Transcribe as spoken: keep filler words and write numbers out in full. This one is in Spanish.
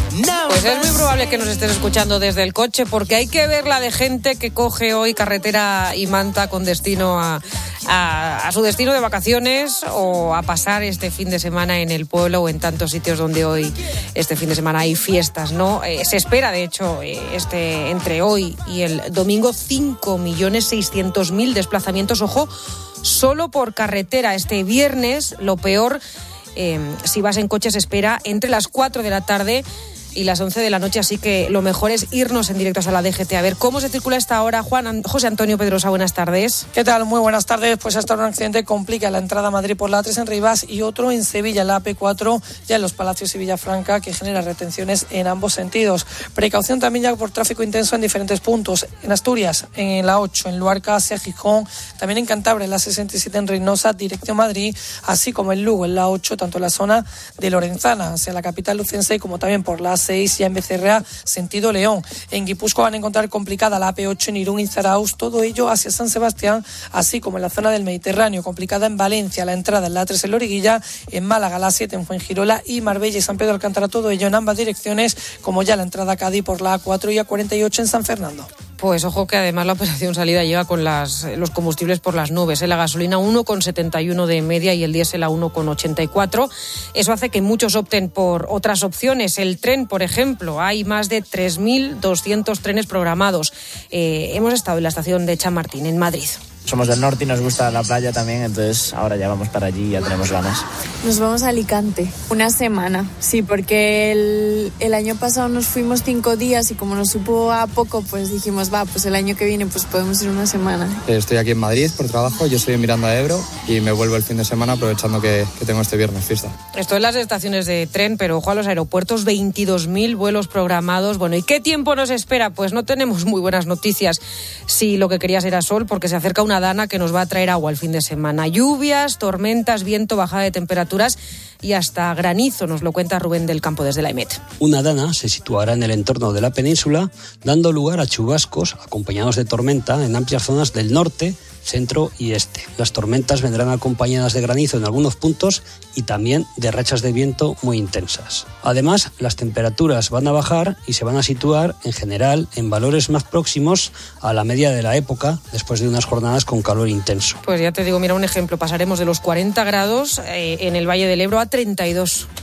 Pues es muy probable que nos estés escuchando desde el coche, porque hay que ver la de gente que coge hoy carretera y manta con destino a, a, a su destino de vacaciones o a pasar este fin de semana en el pueblo o en tantos sitios donde hoy, este fin de semana, hay fiestas, ¿no? Eh, se espera, de hecho, eh, este entre hoy y el domingo cinco millones seiscientos mil desplazamientos, ojo, solo por carretera. Este viernes, lo peor, eh, si vas en coche, se espera entre las cuatro de la tarde y las once de la noche, así que lo mejor es irnos en directos a la D G T a ver cómo se circula esta hora. Juan José Antonio Pedrosa, buenas tardes. ¿Qué tal? Muy buenas tardes. Pues hasta ahora un accidente complica la entrada a Madrid por la A tres en Rivas y otro en Sevilla, la A P cuatro, ya en los Palacios y Villafranca, que genera retenciones en ambos sentidos. Precaución también ya por tráfico intenso en diferentes puntos. En Asturias, en la ocho, en Luarca hacia Gijón, también en Cantabria, en la sesenta y siete en Reynosa, dirección Madrid, así como en Lugo, en la ocho, tanto en la zona de Lorenzana, hacia la capital lucense, como también por la A seis, ya en Becerrea, sentido León. En Guipúzcoa van a encontrar complicada la A P ocho en Irún y Zarauz, todo ello hacia San Sebastián, así como en la zona del Mediterráneo, complicada en Valencia, la entrada en la A tres en Loriguilla, en Málaga, la A siete en Fuengirola y Marbella y San Pedro Alcántara, todo ello en ambas direcciones, como ya la entrada a Cádiz por la A cuatro y A cuarenta y ocho en San Fernando. Pues ojo que además la operación salida llega con las, los combustibles por las nubes, ¿eh? La gasolina uno coma setenta y uno de media y el diésel a uno coma ochenta y cuatro. Eso hace que muchos opten por otras opciones. El tren, por ejemplo, hay más de tres mil doscientos trenes programados. Eh, hemos estado en la estación de Chamartín, en Madrid. Somos del norte y nos gusta la playa también, entonces ahora ya vamos para allí y ya tenemos ganas. Nos vamos a Alicante, una semana, sí, porque el, el año pasado nos fuimos cinco días y como nos supo a poco, pues dijimos, va, pues el año que viene pues podemos ir una semana. Estoy aquí en Madrid por trabajo, yo estoy en Miranda de Ebro y me vuelvo el fin de semana aprovechando que, que tengo este viernes fiesta. Esto en las estaciones de tren, pero ojo a los aeropuertos, veintidós mil vuelos programados. Bueno, ¿y qué tiempo nos espera? Pues no tenemos muy buenas noticias. Si lo que querías era sol, porque se acerca una dana que nos va a traer agua el fin de semana. Lluvias, tormentas, viento, bajada de temperaturas y hasta granizo, nos lo cuenta Rubén del Campo desde la EMET. Una dana se situará en el entorno de la península, dando lugar a chubascos acompañados de tormenta en amplias zonas del norte, centro y este. Las tormentas vendrán acompañadas de granizo en algunos puntos y también de rachas de viento muy intensas. Además, las temperaturas van a bajar y se van a situar, en general, en valores más próximos a la media de la época, después de unas jornadas con calor intenso. Pues ya te digo, mira un ejemplo, pasaremos de los cuarenta grados eh, en el Valle del Ebro a treinta y dos.